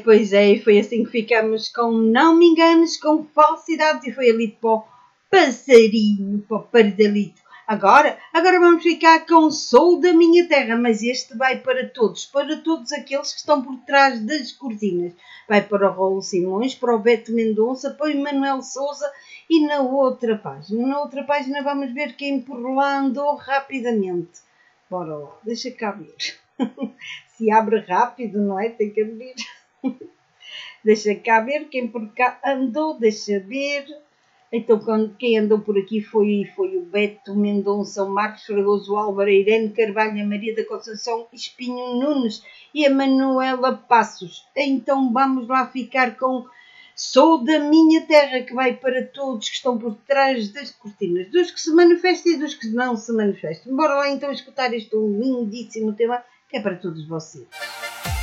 Pois é, e foi assim que ficamos com Não Me Enganes, com Falsidades, e foi ali para o passarinho, para o pardalito. Agora vamos ficar com Sou da Minha Terra, mas este vai para todos aqueles que estão por trás das cortinas. Vai para o Raul Simões, para o Beto Mendonça, para o Emanuel Souza e na outra página. Na outra página vamos ver quem por lá andou rapidamente. Bora lá, deixa cá ver. Se abre rápido, não é? Tem que abrir. Deixa cá ver quem por cá andou, deixa ver. Então, quem andou por aqui foi o Beto Mendonça, o Marcos Fragoso, o Álvaro, a Irene Carvalho, a Maria da Conceição Espinho Nunes e a Manuela Passos. Então, vamos lá ficar com Sou da Minha Terra, que vai para todos que estão por trás das cortinas, dos que se manifestam e dos que não se manifestam. Bora lá então escutar este lindíssimo tema que é para todos vocês.